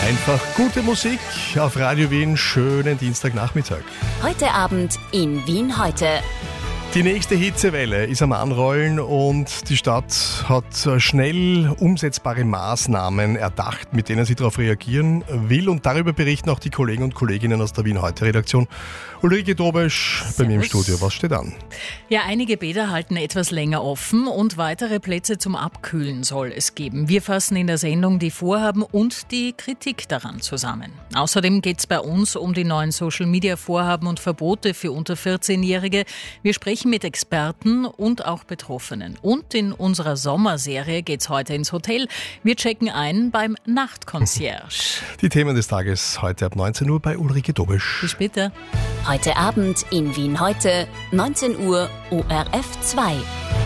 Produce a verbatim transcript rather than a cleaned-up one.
Einfach gute Musik auf Radio Wien. Schönen Dienstagnachmittag. Heute Abend in Wien heute. Die nächste Hitzewelle ist am Anrollen und die Stadt hat schnell umsetzbare Maßnahmen erdacht, mit denen sie darauf reagieren will. Und darüber berichten auch die Kollegen und Kolleginnen aus der Wien-Heute-Redaktion. Ulrike Dobesch bei mir im Studio. Was steht an? Ja, einige Bäder halten etwas länger offen und weitere Plätze zum Abkühlen soll es geben. Wir fassen in der Sendung die Vorhaben und die Kritik daran zusammen. Außerdem geht es bei uns um die neuen Social-Media-Vorhaben und Verbote für unter vierzehnjährige. Wir sprechen mit Experten und auch Betroffenen. Und in unserer Sommerserie geht's heute ins Hotel. Wir checken ein beim Nachtconcierge. Die Themen des Tages heute ab neunzehn Uhr bei Ulrike Dobesch. Bis später. Heute Abend in Wien heute, neunzehn Uhr, O R F zwei.